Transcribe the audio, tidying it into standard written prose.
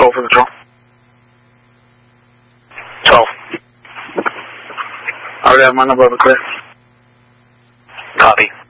Control for the drone. 12. I already have my number over clear. Copy.